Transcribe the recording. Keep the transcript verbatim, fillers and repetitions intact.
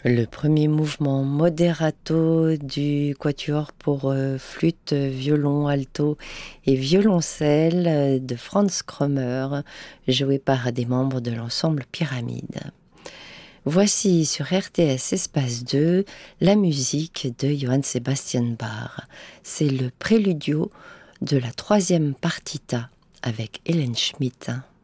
Le premier mouvement moderato du quatuor pour euh, flûte, violon, alto et violoncelle euh, de Franz Krommer, joué par des membres de l'ensemble Pyramide. Voici sur R T S Espace deux la musique de Johann Sebastian Bach. C'est le préludio de la troisième partita avec Hélène Schmidt.